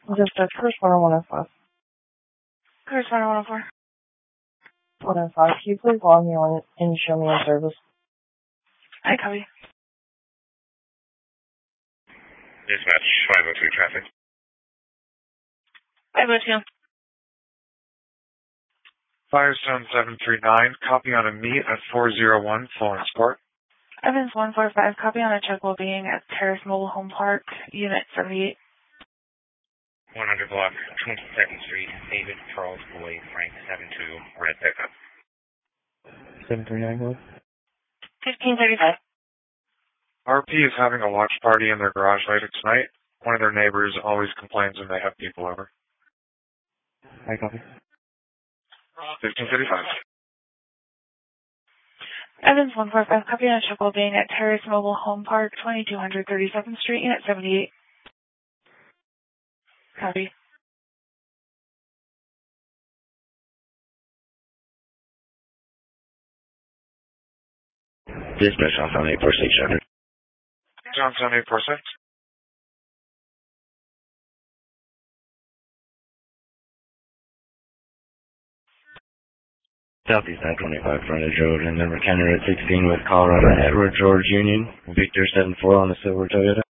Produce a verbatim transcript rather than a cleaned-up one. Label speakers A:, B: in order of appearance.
A: Just a Curse one oh one oh five.
B: Curse one oh one oh four.
A: one oh five. Can you please log me on and show me in service?
B: I copy.
C: Dispatch five oh two traffic.
B: five oh two.
D: Firestone seven three nine, copy on a meet at four oh one Florence Court.
B: Evans one four five, copy on a check well being at Terrace Mobile Home Park, Unit seventy-eight.
C: one hundred block, twenty-second Street, David Charles Boyd, Frank seven two, red pickup.
E: seven three nine, what?
B: fifteen thirty-five.
D: R P is having a watch party in their garage later tonight. One of their neighbors always complains when they have people over.
E: I copy.
D: fifteen thirty-five.
B: Evans one four five, copy on a check well being at Terrace Mobile Home Park, twenty-two thirty-second Street, Unit seventy-eight. Copy.
C: Dispatch Johnstown eight four six, Shepard.
D: Johnstown eight four six.
C: Southeast nine twenty-five frontage road, and then Kenner at sixteen with Colorado Edward George Union. Victor seven four on the silver Toyota.